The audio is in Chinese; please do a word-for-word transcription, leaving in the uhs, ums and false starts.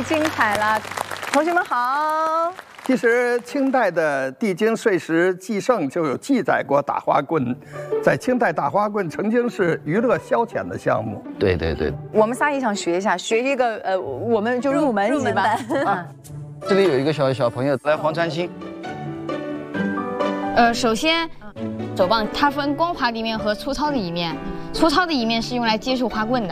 精彩了，同学们好。 其实清代的地经岁时纪胜就有记载过打花棍，在清代打花棍曾经是娱乐消遣的项目。 对对对， 我们仨也想学一下，学一个呃，我们就入门级吧。啊， 这里有一个小小朋友来黄川星。 呃，首先，手棒它分光滑的一面和粗糙的一面，粗糙的一面是用来接触花棍的，